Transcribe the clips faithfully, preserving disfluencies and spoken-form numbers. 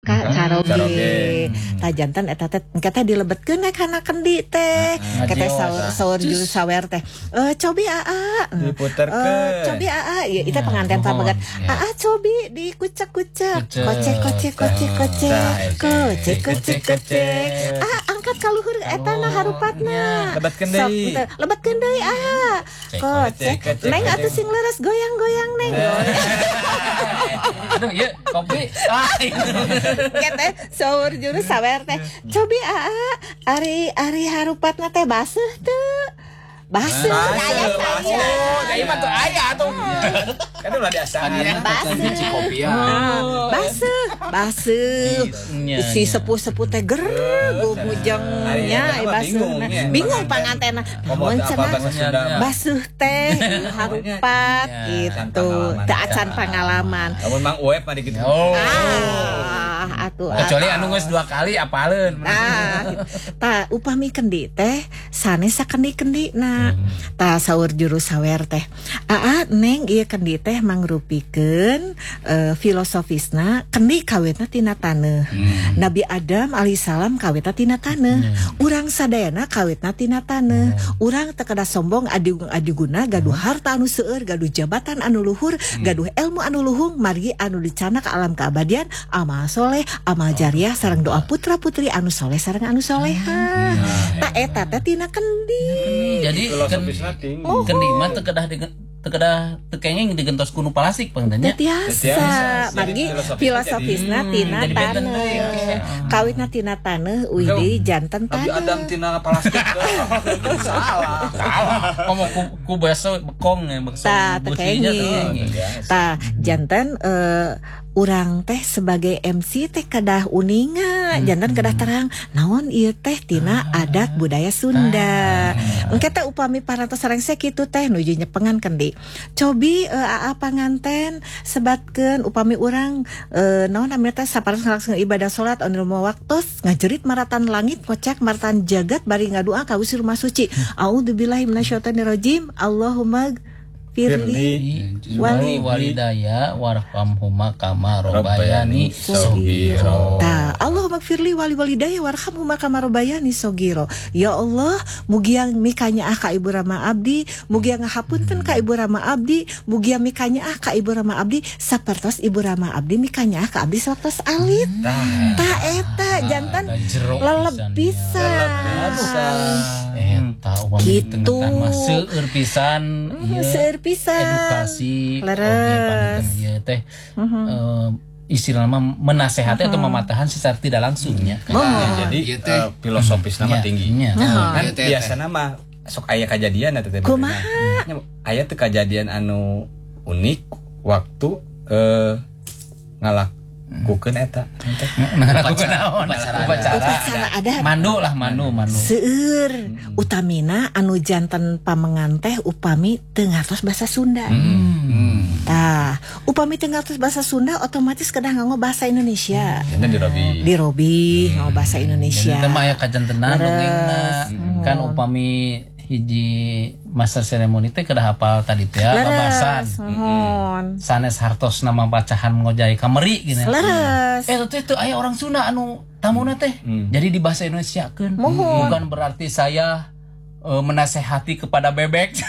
ka caroge. Tah jantan eta teh engke teh dilebetkeun we kana kendi teh. Kete saur saur juru sawer teh. Eh cobi aa. Diputerkeun. Cobi aa. Ieu teh penganten pamegat. Aa cobi dikucek-kucek. Kocek-kocek kocek-kocek. Kocek kocek-kocek. Ah angkat ka luhur eta na harupatna. Lebetkeun deui. Lebetkeun deui ah. Kocek. Neng atuh sing leres goyang-goyang neng. Aduh, iya, kopi. Ah, kete saur juru sawer teh. Cobi aa, ari ari harupatna teh baseuh teu. Baseuh, aya saya. Jadi mah tuh aya tuh. Kan ulah diasahan. Baseuh. kopi ya. Baseuh, baseuh. Si sepuh-sepuh teh ger gumujengnya baseuh. Bingung pangantenna. Namun cenah basuh teh harupat gitu. Teu acan pengalaman. Lamun Mang Uep mah dikitu. Oh. Ah, atuh. Kecuali anu geus dua kali apaleun. Nah, tah upami kendi teh sanes sakendi-kendina. Tah saur juru sawer teh. Aa neng ieu kendi teh mangrupikeun uh, filosofisna kendi kawitna tina taneuh. Hmm. Nabi Adam alaihissalam kawitna tina taneuh. Hmm. Urang sadayana kawitna tina taneuh. Hmm. Urang teu kada sombong adiguna gaduh harta anu seueur, gaduh jabatan anu luhur, hmm. gaduh ilmu anu luhung, margi anu dicana ka alam keabadian, amal soleh, amal jariah sareng doa putra-putri anu soleh sareng anu soleha. Hmm. Tah eta teh tina kendi. Jadi filosofisna tinggi. Kendi mah teu kedah teu kedah teu kenging digentos ku nu plastik pangantennya. Tiasa, margi filosofisna tina taneuh. Kawitna tina taneuh uidi janten taneuh. Tapi Adam tina plastik. Salah. Salah. Ngomong ku ku basa bekong ya, bekong. Tah teu kenging. Tah janten eh urang teh sebagai M C teh kedah uninga, jantan kedah terang naon ieu teh tina adat budaya Sunda. Engke teh upami parantos sareng sakitu teh nuju nyepengan kendi. Cobi uh, aa panganten sebatkeun upami urang uh, naon namanya teh saparos ngalaksanakeun ibadah salat anu lima waktos ngajerit maratan langit ngocak maratan jagat bari ngadoa ka wisir rumah suci. A'udzubillahi minasyaitonir rajim. Allahumma firli wali walidaya warhamhuma kama rabbayani shaghira. Tah, Allahumma firli wali walidaya warhamhuma kama rabbayani shaghira. Ya Allah, mugi mikanya ah ka ibu rama abdi, mugi ngahapunten ka ibu rama abdi, mugi mikanya ah ka ibu rama abdi sapertos ibu rama abdi mikanya ah ka abdi sapertos alit. Tah eta jantan leleb pisan. Eta upami tengah mah seueur pisan ieu. Seueur pisan. Edukasi leres ieu teh istilahna menasehati atau mematahan secara tidak langsungnya. Jadi filosofisna mah tinggi. Kan biasana mah sok aya kajadian eta teh. Kumaha? Aya teh kajadian anu unik waktu eh ngalak kukeun eta. Upacara upacara adat. Mandu lah mandu mandu. Seueur utamina anu janten pamengan teh upami teu ngartos basa Sunda. Hmm. Tah, upami teu ngartos basa Sunda otomatis kedah nganggo bahasa Indonesia. Eta dirobi. Dirobi nganggo bahasa Indonesia. Teu mah aya kajantenan dongengna. Kan upami hiji master seremoni teh kedah hafal tadi teh babasan. Sanes hartos nama bacahan ngojai kameri gini. Leres. Eh teh teu aya orang Sunda anu tamuna teh. Jadi di bahasa Indonesiakeun. Bukan berarti saya uh, menasehati kepada bebek.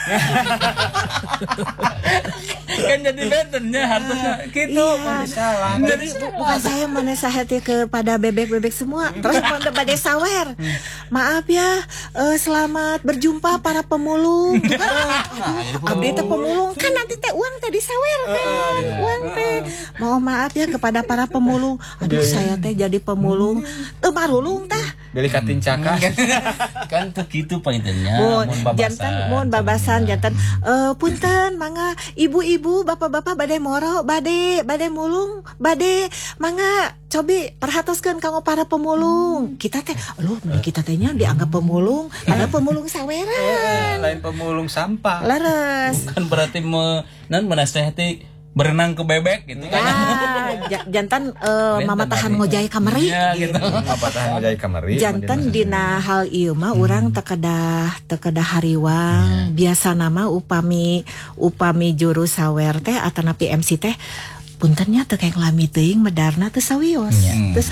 Kan jadi benernya harusnya gitu. Iya. Jadi bukan saya menasehati kepada bebek-bebek semua. Terus pada sawer. Maaf ya, uh, selamat berjumpa para pemulung. Uh, abdi teh pemulung kan nanti teh uang teh disawer teh. Uang teh. Mohon maaf ya kepada para pemulung. Aduh saya teh jadi pemulung. Teu marulung tah. Beli katincaka. Kan tuh gitu pangintennya. Mohon jantan mohon babasan jantan uh, punten mangga ibu-ibu bapak-bapak badai moro badai badai mulung badai mangga cobi perhatoskeun kanggo para pemulung. Kita teh lu kita tehnya dianggap pemulung ada pemulung saweran. Lain pemulung sampah. Laras. Bukan berarti me, nan menasehati berenang ke bebek gitu kan. Ya, jantan uh, mamatahan ngojai kameri. Ya, gitu. Mamatahan ngojai kameri. Jantan dina hal ieu mah urang teu kedah teu kedah hariwang. Biasa nama upami upami juru sawer teh atanapi M C teh puntennya teu kayak lami teuing medarna teu sawios.